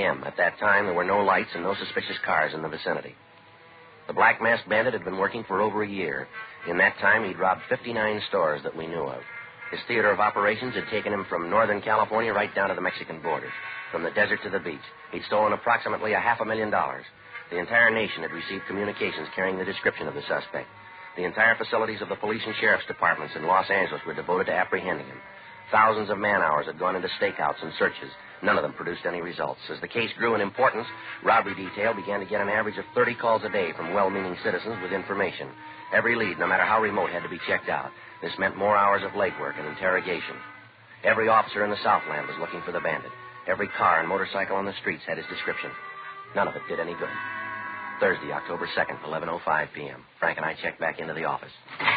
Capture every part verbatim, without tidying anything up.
m At that time, there were no lights and no suspicious cars in the vicinity. The Black Masked Bandit had been working for over a year. In that time, he'd robbed fifty-nine stores that we knew of. His theater of operations had taken him from Northern California right down to the Mexican border, from the desert to the beach. He'd stolen approximately a half a million dollars. The entire nation had received communications carrying the description of the suspect. The entire facilities of the police and sheriff's departments in Los Angeles were devoted to apprehending him. Thousands of man-hours had gone into stakeouts and searches. None of them produced any results. As the case grew in importance, robbery detail began to get an average of thirty calls a day from well-meaning citizens with information. Every lead, no matter how remote, had to be checked out. This meant more hours of legwork and interrogation. Every officer in the Southland was looking for the bandit. Every car and motorcycle on the streets had his description. None of it did any good. Thursday, October second, eleven oh five p.m. Frank and I checked back into the office.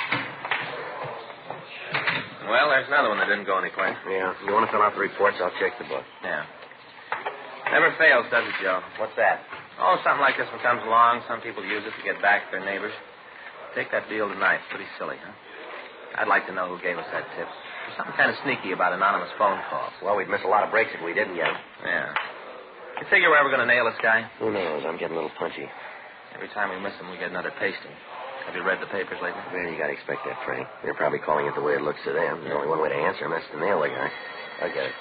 Well, there's another one that didn't go anyplace. Yeah. You want to fill out the reports? I'll check the book. Yeah. Never fails, does it, Joe? What's that? Oh, something like this one comes along. Some people use it to get back at their neighbors. Take that deal tonight. Pretty silly, huh? I'd like to know who gave us that tip. There's something kind of sneaky about anonymous phone calls. Well, we'd miss a lot of breaks if we didn't get them. Yeah. You figure we're ever going to nail this guy? Who knows? I'm getting a little punchy. Every time we miss him, we get another pasting. Have you read the papers lately? Well, you got to expect that, Frank. They're probably calling it the way it looks to them. There's only one way to answer them. That's to nail the guy. I'll get it.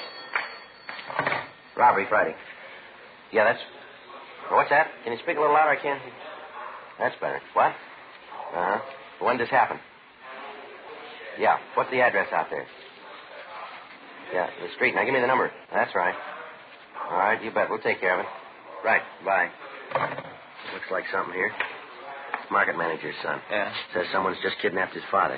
Robbery Friday. Yeah, that's... Oh, what's that? Can you speak a little louder? I can't... That's better. What? Uh-huh. When did this happen? Yeah. What's the address out there? Yeah, the street. Now, give me the number. That's right. All right, you bet. We'll take care of it. Right. Bye. Looks like something here. Market manager's son. Yeah? Says someone's just kidnapped his father.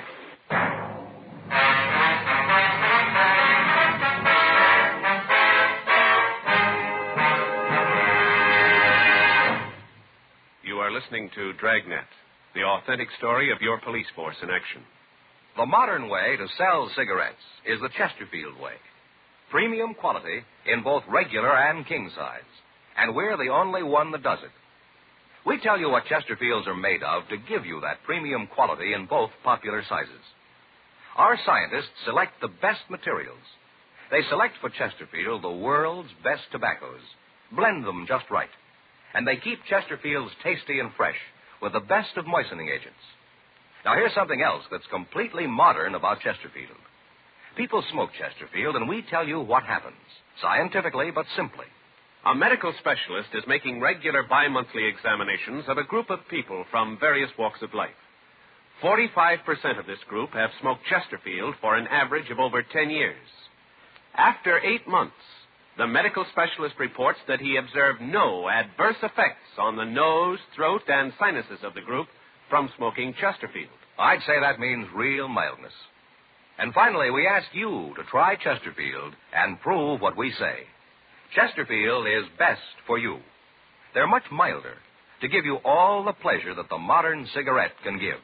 You are listening to Dragnet, the authentic story of your police force in action. The modern way to sell cigarettes is the Chesterfield way. Premium quality in both regular and king size. And we're the only one that does it. We tell you what Chesterfields are made of to give you that premium quality in both popular sizes. Our scientists select the best materials. They select for Chesterfield the world's best tobaccos, blend them just right, and they keep Chesterfields tasty and fresh with the best of moistening agents. Now, here's something else that's completely modern about Chesterfield. People smoke Chesterfield, and we tell you what happens, scientifically but simply. A medical specialist is making regular bi-monthly examinations of a group of people from various walks of life. forty-five percent of this group have smoked Chesterfield for an average of over ten years. After eight months, the medical specialist reports that he observed no adverse effects on the nose, throat, and sinuses of the group from smoking Chesterfield. I'd say that means real mildness. And finally, we ask you to try Chesterfield and prove what we say. Chesterfield is best for you. They're much milder to give you all the pleasure that the modern cigarette can give.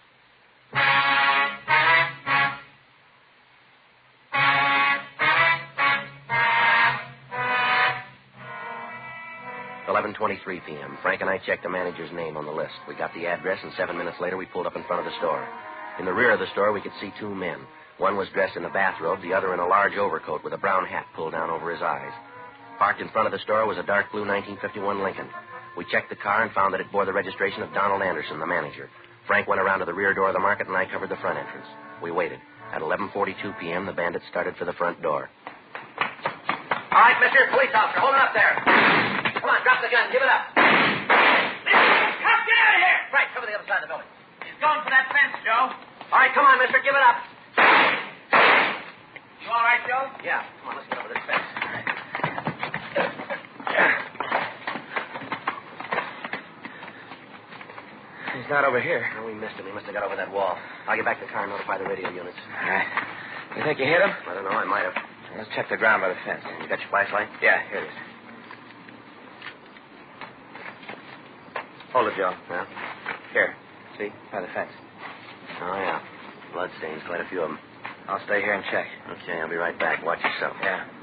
eleven twenty-three p.m. Frank and I checked the manager's name on the list. We got the address, and seven minutes later, we pulled up in front of the store. In the rear of the store, we could see two men. One was dressed in a bathrobe, the other in a large overcoat with a brown hat pulled down over his eyes. Parked in front of the store was a dark blue nineteen fifty-one Lincoln. We checked the car and found that it bore the registration of Donald Anderson, the manager. Frank went around to the rear door of the market, and I covered the front entrance. We waited. At eleven forty-two p.m., the bandit started for the front door. All right, mister, police officer, hold it up there. Come on, drop the gun. Give it up. Cop, get out of here! Right, cover the other side of the building. He's going for that fence, Joe. All right, come on, mister, give it up. You all right, Joe? Yeah. Come on, let's get over this fence. He's not over here. No, we missed him. He must have got over that wall. I'll get back to the car and notify the radio units. All right. You think you hit him? I don't know. I might have. Let's check the ground by the fence. You got your flashlight? Yeah, here it is. Hold it, Joe. Yeah? Here. See? By the fence. Oh, yeah. Blood stains. Quite a few of them. I'll stay here and check. Okay, I'll be right back. Watch yourself. Yeah.